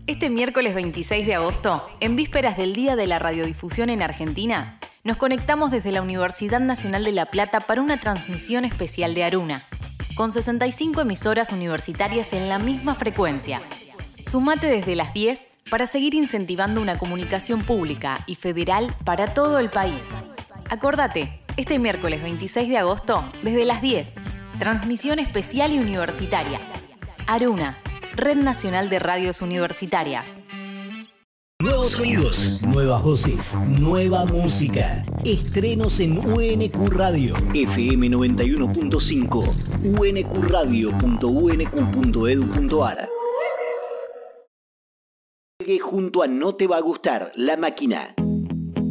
Este miércoles 26 de agosto, en vísperas del Día de la Radiodifusión en Argentina, nos conectamos desde la Universidad Nacional de La Plata para una transmisión especial de Aruna, con 65 emisoras universitarias en la misma frecuencia. Sumate desde las 10 para seguir incentivando una comunicación pública y federal para todo el país. Acordate, este miércoles 26 de agosto, desde las 10, transmisión especial y universitaria. Aruna, Red Nacional de Radios Universitarias. Nuevos sonidos, nuevas voces, nueva música. Estrenos en UNQ Radio. FM 91.5, unqradio.unq.edu.ar. Junto a No Te Va a Gustar, La Máquina.